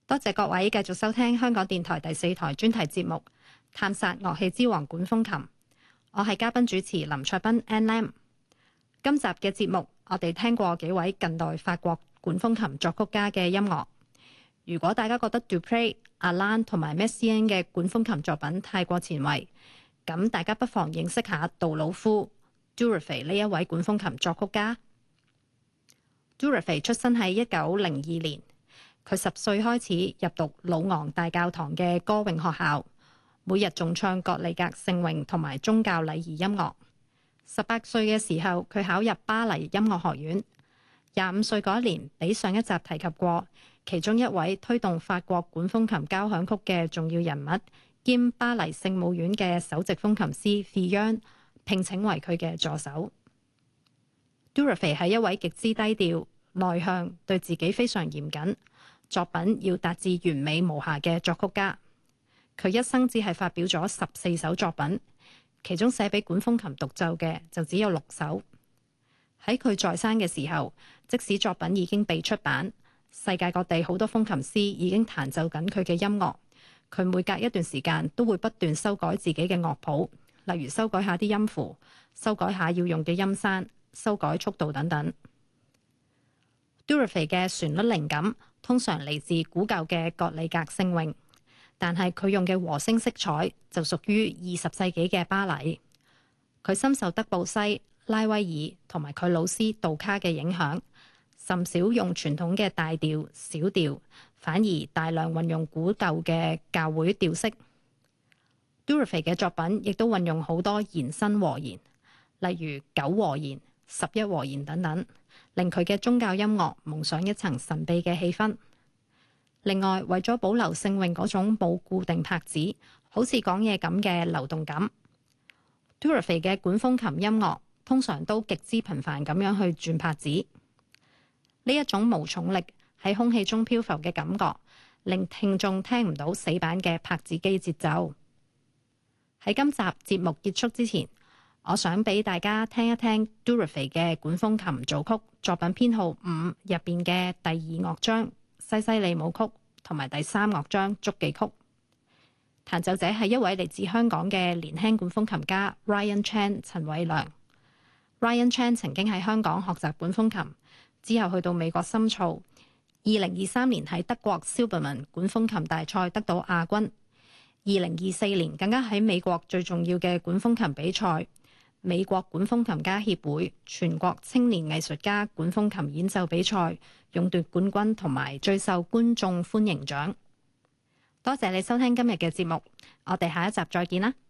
多謝各位繼續收聽香港電台第4台專題節目《探索樂器之王管風琴》。我係嘉賓主持林卓斌 Ann Lam。今集嘅節目，我哋聽過幾位近代法國管風琴作曲家嘅音樂。如果大家覺得 Dupre、Alan 同埋 Messiaen 嘅管風琴作品太過前衛，咁大家不妨認識下杜魯夫 Durufay 呢一位管風琴作曲家。Durufay 出生喺1902年。佢10歲開始入讀魯昂大教堂嘅歌詠學校，每日仲唱葛利格聖詠同埋宗教禮儀音樂。18歲嘅時候，佢考入巴黎音樂學院。25歲嗰一年，比上一集提及過，其中一位推動法國管風琴交響曲嘅重要人物，兼巴黎聖母院嘅首席風琴師 Fillion 聘請為佢嘅助手。Durufay 係一位極之低調、內向，對自己非常嚴謹，作品要達至完美無瑕嘅作曲家。佢一生只係發表咗14首作品，其中寫俾管風琴獨奏嘅就只有6首。喺佢在生嘅時候，即使作品已經被出版，世界各地好多風琴師已經彈奏緊佢嘅音樂。佢每隔一段時間都會不斷修改自己嘅樂譜，例如修改下啲音符，修改下要用嘅音山，修改速度等等。Durufay 嘅旋律靈感通常嚟自古舊嘅葛利格聖詠，但係佢用嘅和聲色彩就屬於20世紀嘅巴黎。佢深受德布西、拉威爾同埋佢老師杜卡嘅影響，甚少用傳統嘅大調、小調，反而大量運用古舊嘅教會調式。Durufay 嘅作品亦都運用好多延伸和弦，例如9和弦、11和弦等等，令佢嘅宗教音樂蒙上一層神秘嘅氣氛。另外，為咗保留聖詠嗰種冇固定拍子，好似講嘢咁嘅流動感， Durufay 嘅管風琴音樂通常都極之頻繁咁樣去轉拍子。呢一種無重力喺空氣中漂浮嘅感覺，令聽眾聽唔到死板嘅拍子機節奏。喺今集節目結束之前，我想俾大家聽一聽 Durufay 嘅管風琴組曲作品編號5入邊嘅第2樂章西西里舞曲同埋第3樂章足記曲。彈奏者係一位嚟自香港嘅年輕管風琴家 Ryan Chan 陳偉良。Ryan Chan 曾經喺香港學習管風琴，之後去到美國深造。2023年喺德國 Silbermann 管風琴大賽得到亞軍。2024年更加喺美國最重要嘅管風琴比賽美國管風琴家協會全國青年藝術家管風琴演奏比賽勇奪冠軍同埋最受觀眾歡迎獎。多謝你收聽今日嘅節目，我哋下一集再見啦。